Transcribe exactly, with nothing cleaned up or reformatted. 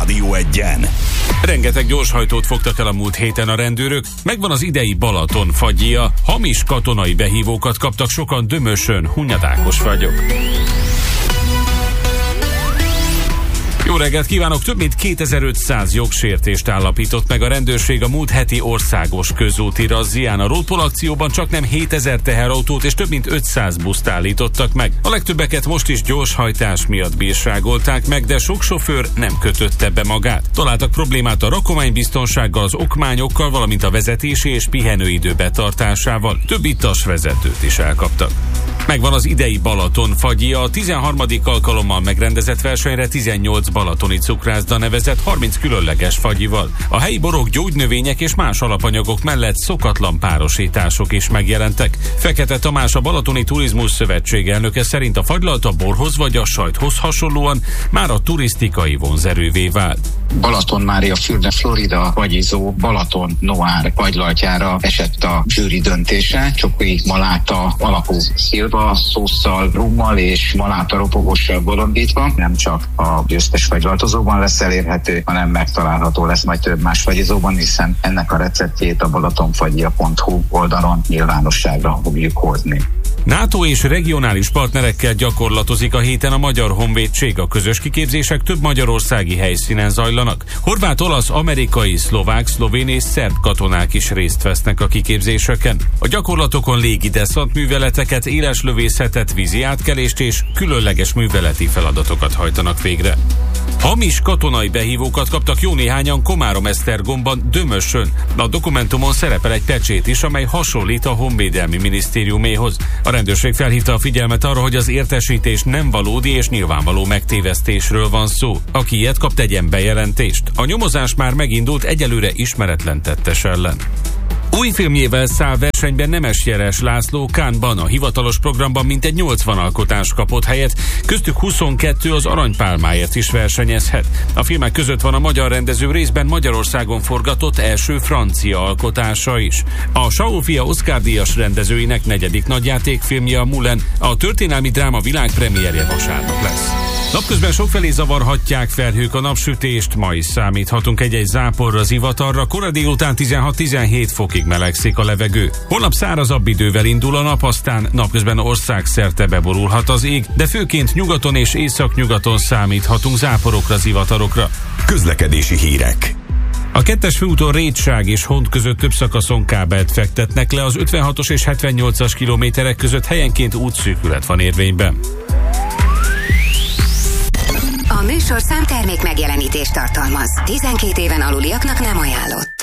Rádió Egyen. Rengeteg gyorshajtót fogtak el a múlt héten a rendőrök, megvan az idei Balaton fagyja, hamis katonai behívókat kaptak sokan Dömösön, Hunyad vagyok. Jó reggelt kívánok! Több mint kétezer-ötszáz jogsértést állapított meg a rendőrség a múlt heti országos közúti razzián. A Roadpol akcióban csaknem hétezer teherautót és több mint ötszáz buszt állítottak meg. A legtöbbeket most is gyorshajtás miatt bírságolták meg, de sok sofőr nem kötötte be magát. Találtak problémát a rakománybiztonsággal, az okmányokkal, valamint a vezetési és pihenőidő betartásával. Több ittas vezetőt is elkaptak. Megvan az idei Balaton fagyja, a tizenharmadik alkalommal megrendezett versenyre tizennyolc balatoni cukrászda nevezett harminc különleges fagyival. A helyi borok, gyógynövények és más alapanyagok mellett szokatlan párosítások is megjelentek. Fekete Tamás, a Balatoni Turizmus Szövetség elnöke szerint a fagylalt a borhoz vagy a sajthoz hasonlóan már a turisztikai vonzerővé vált. Balaton Mária Fürde Florida fagyizó Balaton Noir fagylaltjára esett a zsűri döntése. Csoki maláta alapú szilva szósszal, rummal és maláta ropogossal bolondítva. Nem csak a győztes fagylaltozóban lesz elérhető, hanem megtalálható lesz majd több más fagyizóban, hiszen ennek a receptjét a balatonfagyja pont hu oldalon nyilvánosságra fogjuk hozni. NATO és regionális partnerekkel gyakorlatozik a héten a Magyar Honvédség. A közös kiképzések több magyarországi helyszínen zajlanak. Horvát, olasz, amerikai, szlovák, szlovén és szerb katonák is részt vesznek a kiképzéseken. A gyakorlatokon légi deszant műveleteket, éleslövészetet, vízi átkelést és különleges műveleti feladatokat hajtanak végre. Hamis katonai behívókat kaptak jó néhányan Komárom-Esztergomban, Dömösön. A dokumentumon szerepel egy pecsét is, amely hasonlít a Honvédelmi Minisztériuméhoz. A rendőrség felhívta a figyelmet arra, hogy az értesítés nem valódi és nyilvánvaló megtévesztésről van szó. Aki ilyet kap, tegyen bejelentést. A nyomozás már megindult egyelőre ismeretlen tettes ellen. Új filmjével száll versenyben Nemes Jeles László Cannes-ban. A hivatalos programban mintegy nyolcvan alkotás kapott helyet, köztük huszonkettő az Aranypálmáért is versenyezhet. A filmek között van a magyar rendező részben Magyarországon forgatott első francia alkotása is. A Saul-fia Oscar-díjas rendezőinek negyedik nagyjátékfilmje, a Moulin, a történelmi dráma világpremierje vasárnap lesz. Napközben sokfelé zavarhatják felhők a napsütést, ma is számíthatunk egy-egy záporra, zivatarra, kora délután tizenhat-tizenhét fokig melegszik a levegő. Holnap szárazabb idővel indul a nap, aztán napközben országszerte beborulhat az ég, de főként nyugaton és északnyugaton számíthatunk záporokra, zivatarokra. Közlekedési hírek. A kettes főúton Rétság és Hont között több szakaszon kábelt fektetnek le, az ötvenhatos és hetvennyolcas kilométerek között helyenként útszűkület van érvényben. A műsorszám termék megjelenítést tartalmaz. tizenkét éven aluliaknak nem ajánlott.